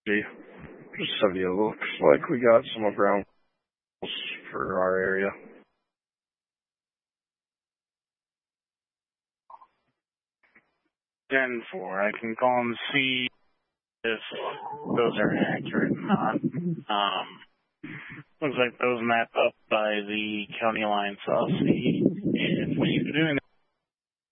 Just 70. It looks like we got some ground for our area. 10-4. I can call and see if those are accurate or not. Looks like those map up by the county line, so I'll see if when you're doing